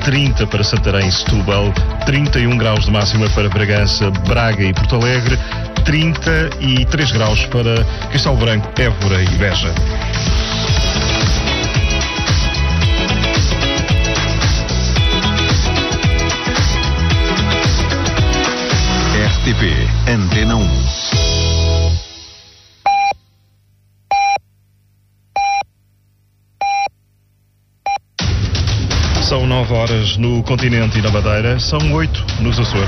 30 para Santarém e Setúbal, 31 graus de máxima para Bragança, Braga e Porto Alegre, 33 graus para Castelo Branco, Évora e Beja. RTP Antena 1. São 9 horas no continente e na Madeira, são 8 nos Açores.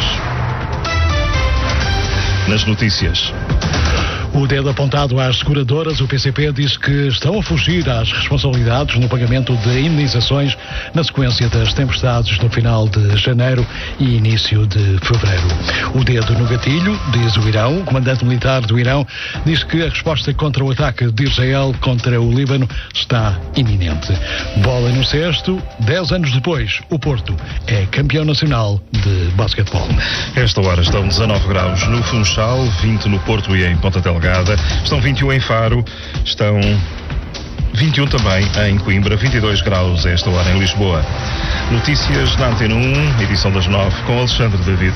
Nas notícias. O dedo apontado às seguradoras, o PCP diz que estão a fugir às responsabilidades no pagamento de indenizações na sequência das tempestades no final de janeiro e início de fevereiro. O dedo no gatilho, diz o Irão. O comandante militar do Irão diz que a resposta contra o ataque de Israel contra o Líbano está iminente. Bola no cesto, 10 anos depois, o Porto é campeão nacional de basquetebol. Esta hora estão 19 graus no Funchal, 20 no Porto e em Ponta Delgada. Estão 21 em Faro, estão 21 também em Coimbra, 22 graus a esta hora em Lisboa. Notícias na Antena 1, edição das 9, com Alexandre David.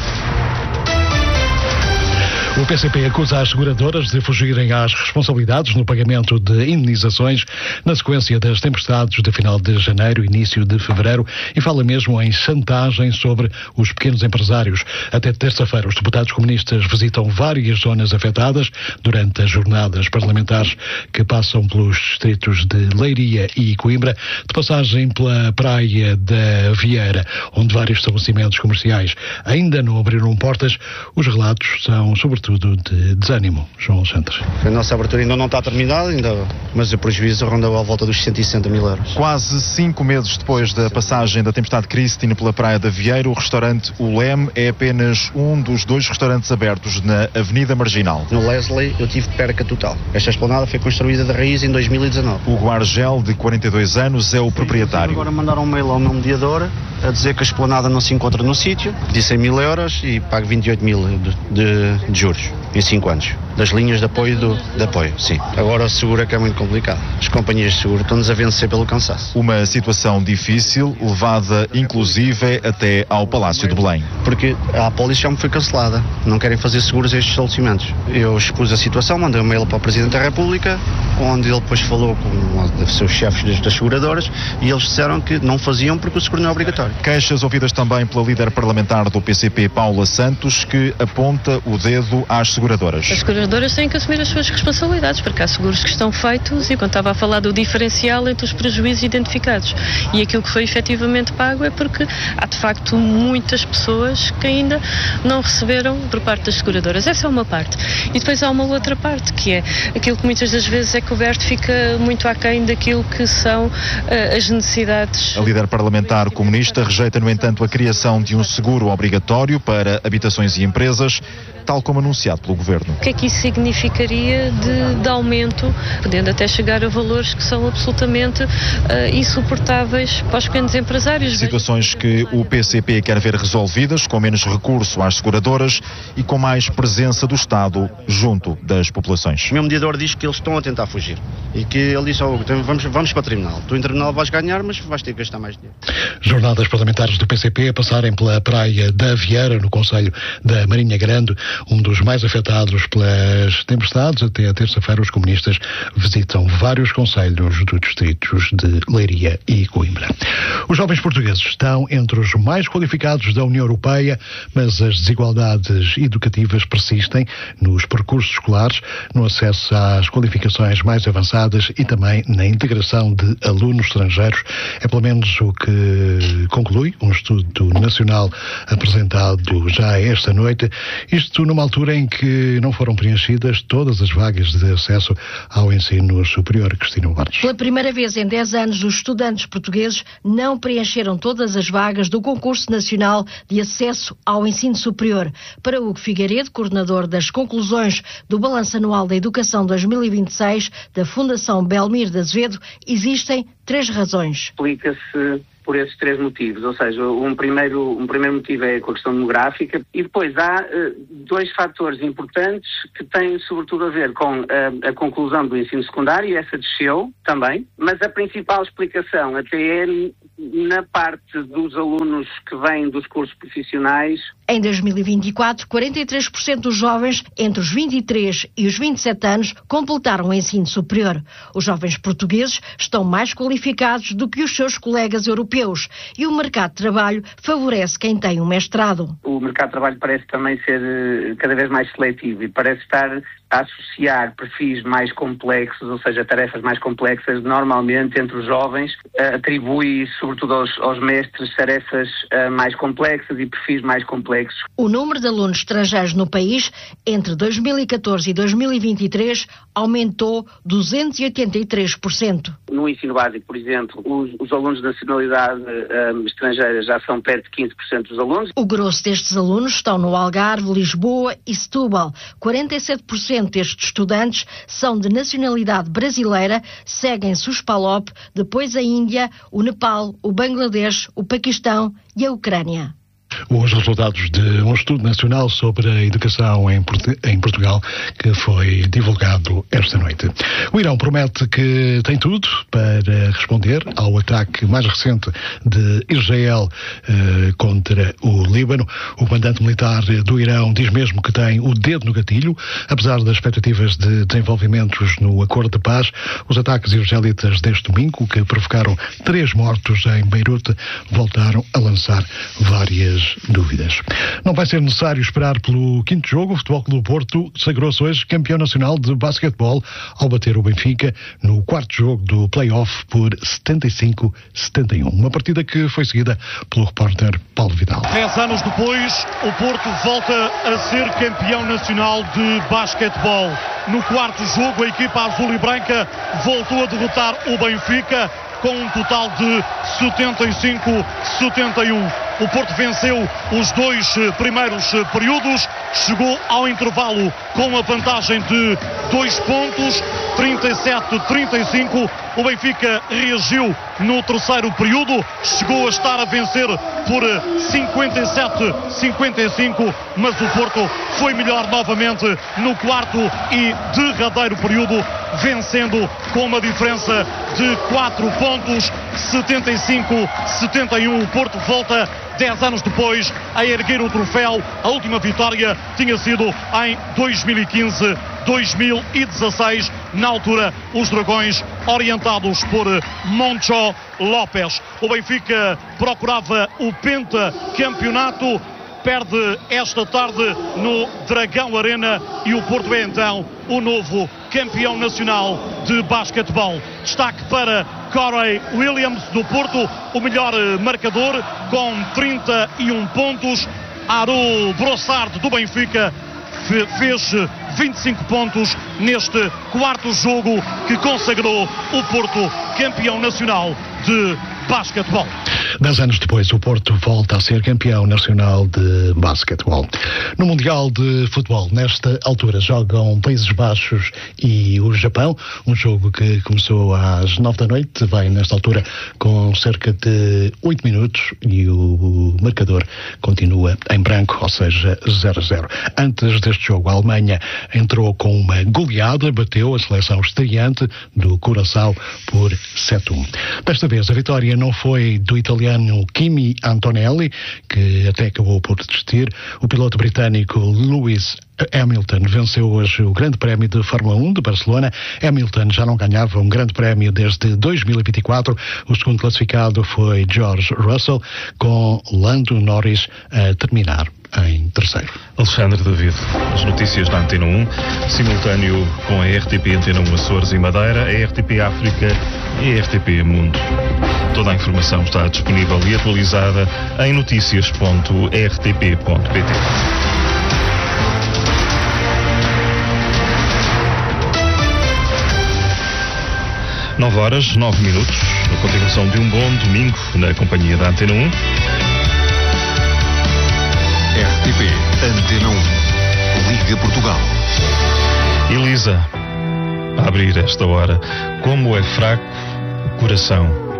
O PCP acusa as seguradoras de fugirem às responsabilidades no pagamento de indenizações na sequência das tempestades de final de janeiro e início de fevereiro e fala mesmo em chantagem sobre os pequenos empresários. Até terça-feira, os deputados comunistas visitam várias zonas afetadas durante as jornadas parlamentares que passam pelos distritos de Leiria e Coimbra, de passagem pela praia da Vieira, onde vários estabelecimentos comerciais ainda não abriram portas. Os relatos são, sobretudo, de desânimo. João Santos. A nossa abertura ainda não está terminada, mas o prejuízo ronda à volta dos 160 mil euros. Quase 5 meses depois da passagem da tempestade Christine pela Praia da Vieira, o restaurante O Leme é apenas um dos 2 restaurantes abertos na Avenida Marginal. No Leslie eu tive perca total. Esta esplanada foi construída de raiz em 2019. O Hugo Argel, de 42 anos, é o proprietário. Agora mandaram um mail ao meu mediador a dizer que a esplanada não se encontra no sítio, disse 1.000 euros e pago 28 mil de juros em 5 anos. Das linhas de apoio de apoio, sim. Agora o seguro é que é muito complicado. As companhias de seguro estão-nos a vencer pelo cansaço. Uma situação difícil, levada inclusive até ao Palácio de Belém. Porque a apólice já me foi cancelada. Não querem fazer seguros a estes estabelecimentos. Eu expus a situação, mandei um mail para o Presidente da República, onde ele depois falou com os seus chefes das seguradoras e eles disseram que não faziam porque o seguro não é obrigatório. Queixas ouvidas também pela líder parlamentar do PCP, Paula Santos, que aponta o dedo às seguradoras. As seguradoras têm que assumir as suas responsabilidades, porque há seguros que estão feitos e quando estava a falar do diferencial entre os prejuízos identificados e aquilo que foi efetivamente pago é porque há de facto muitas pessoas que ainda não receberam por parte das seguradoras. Essa é uma parte. E depois há uma outra parte, que é aquilo que muitas das vezes é coberto, fica muito aquém daquilo que são as necessidades. A líder parlamentar comunista rejeita, no entanto, a criação de um seguro obrigatório para habitações e empresas, tal como anunciado pelo Governo. O que é que isso significaria de aumento, podendo até chegar a valores que são absolutamente insuportáveis para os pequenos empresários? Situações que o PCP quer ver resolvidas com menos recurso às seguradoras e com mais presença do Estado junto das populações. O meu mediador diz que eles estão a tentar fugir e que ele disse, vamos para o tribunal. Tu em tribunal vais ganhar, mas vais ter que gastar mais dinheiro. Jornadas parlamentares do PCP a passarem pela praia da Vieira, no concelho da Marinha Grande, um dos mais afetados pelas tempestades. Até a terça-feira os comunistas visitam vários concelhos dos distritos de Leiria e Coimbra. Os jovens portugueses estão entre os mais qualificados da União Europeia, mas as desigualdades educativas persistem nos percursos escolares, no acesso às qualificações mais avançadas e também na integração de alunos estrangeiros. É pelo menos o que conclui um estudo nacional apresentado já esta noite. Isto numa altura em que não foram preenchidas todas as vagas de acesso ao ensino superior. Cristina Barros. Pela primeira vez em 10 anos, os estudantes portugueses não preencheram todas as vagas do Concurso Nacional de Acesso ao Ensino Superior. Para Hugo Figueiredo, coordenador das conclusões do Balanço Anual da Educação 2026 da Fundação Belmiro de Azevedo, existem 3 razões. Explica-se por esses 3 motivos, ou seja, um primeiro motivo é com a questão demográfica e depois há 2 fatores importantes que têm sobretudo a ver com a conclusão do ensino secundário, e essa desceu também, mas a principal explicação até é na parte dos alunos que vêm dos cursos profissionais. Em 2024, 43% dos jovens entre os 23 e os 27 anos completaram o ensino superior. Os jovens portugueses estão mais qualificados do que os seus colegas europeus e o mercado de trabalho favorece quem tem um mestrado. O mercado de trabalho parece também ser cada vez mais seletivo e parece estar a associar perfis mais complexos, ou seja, tarefas mais complexas, normalmente entre os jovens, atribui sobretudo aos mestres tarefas mais complexas e perfis mais complexos. O número de alunos estrangeiros no país entre 2014 e 2023 aumentou 283%. No ensino básico, por exemplo, os alunos de nacionalidade estrangeira já são perto de 15% dos alunos. O grosso destes alunos estão no Algarve, Lisboa e Setúbal. 47% destes estudantes são de nacionalidade brasileira, seguem-se os PALOP, depois a Índia, o Nepal, o Bangladesh, o Paquistão e a Ucrânia. Os resultados de um estudo nacional sobre a educação em Portugal que foi divulgado esta noite. O Irão promete que tem tudo para responder ao ataque mais recente de Israel contra o Líbano. O comandante militar do Irão diz mesmo que tem o dedo no gatilho, apesar das expectativas de desenvolvimentos no acordo de paz. Os ataques israelitas deste domingo, que provocaram 3 mortos em Beirute, voltaram a lançar várias dúvidas. Não vai ser necessário esperar pelo quinto jogo. O Futebol Clube do Porto sagrou-se hoje campeão nacional de basquetebol ao bater o Benfica no quarto jogo do play-off por 75-71. Uma partida que foi seguida pelo repórter Paulo Vidal. 10 anos depois, o Porto volta a ser campeão nacional de basquetebol. No quarto jogo, a equipa azul e branca voltou a derrotar o Benfica com um total de 75-71. O Porto venceu os 2 primeiros períodos, chegou ao intervalo com uma vantagem de 2 pontos, 37-35. O Benfica reagiu no terceiro período, chegou a estar a vencer por 57-55, mas o Porto foi melhor novamente no quarto e derradeiro período, vencendo com uma diferença de 4 pontos, 75-71. O Porto volta 10 anos depois a erguer o troféu. A última vitória tinha sido em 2015-2016. Na altura, os Dragões, orientados por Moncho Lopes. O Benfica procurava o pentacampeonato, perde esta tarde no Dragão Arena e o Porto é então o novo campeão nacional de basquetebol. Destaque para Corey Williams do Porto, o melhor marcador com 31 pontos. Aru Brossard do Benfica fez 25 pontos neste quarto jogo que consagrou o Porto campeão nacional de basquetebol. 10 anos depois, o Porto volta a ser campeão nacional de basquetebol. No Mundial de Futebol, nesta altura, jogam Países Baixos e o Japão. Um jogo que começou às 9 da noite, vai nesta altura com cerca de 8 minutos e o marcador continua em branco, ou seja, 0-0. Antes deste jogo, a Alemanha entrou com uma goleada, bateu a seleção estreante do Curaçao por 7-1. Desta vez, a vitória não foi do italiano Kimi Antonelli, que até acabou por desistir. O piloto britânico Lewis Hamilton venceu hoje o Grande Prémio de Fórmula 1 de Barcelona. Hamilton já não ganhava um Grande Prémio desde 2024. O segundo classificado foi George Russell, com Lando Norris a terminar em terceiro. Alexandre David, as notícias da Antena 1, simultâneo com a RTP Antena 1 Açores e Madeira, a RTP África e a RTP Mundo. Toda a informação está disponível e atualizada em noticias.rtp.pt. 9 horas, 9 minutos, a continuação de um bom domingo na companhia da Antena 1. RTP Antena 1, Liga Portugal. Elisa, a abrir esta hora, como é fraco o coração